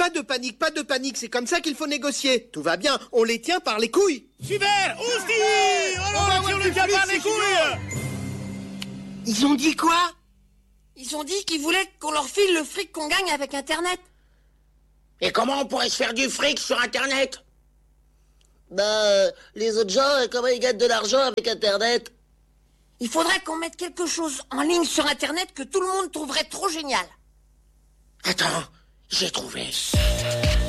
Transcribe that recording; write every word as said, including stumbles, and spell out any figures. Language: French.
Pas de panique, pas de panique, c'est comme ça qu'il faut négocier. Tout va bien, on les tient par les couilles. Super, Ousti, on tire le tient par les couilles. Ils ont dit quoi? Ils ont dit qu'ils voulaient qu'on leur file le fric qu'on gagne avec Internet. Et comment on pourrait se faire du fric sur Internet? Bah, euh, les autres gens, euh, comment ils gagnent de l'argent avec Internet? Il faudrait qu'on mette quelque chose en ligne sur Internet que tout le monde trouverait trop génial. Attends, j'ai trouvé.